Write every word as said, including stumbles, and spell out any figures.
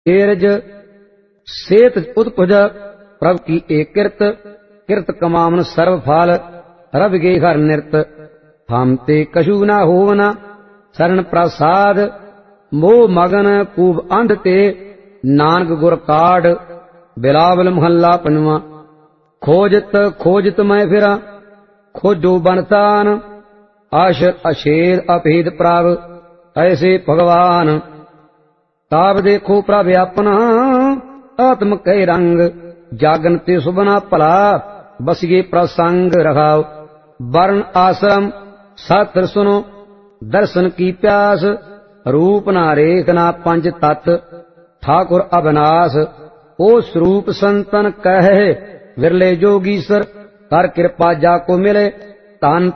एरज सेत उत्पुज प्रभ की एक किरत किरत कमावन सर्व फाल रव गे हर निरत हम ते कछु न होवन शरण प्रसाद मोह मगन कूब अंध ते नानक गुर काड बिलावल महला पंजवा खोजत खोजत मैं फिरा खोजो बनतान आश अशेर अभेद प्रभ ऐसे भगवान ताब देखो प्रभ अपना आत्म कै रंग जागन ते सुबना भला बसिए प्रसंग रखाओ वर्ण आश्रम शास्त्र सुनो दर्शन की प्यास रूप ना रेख ना पंच तत् ठाकुर अविनाश ओ स्वरूप संतन कहे विरले जोगीसर कर कृपा जाको मिले तन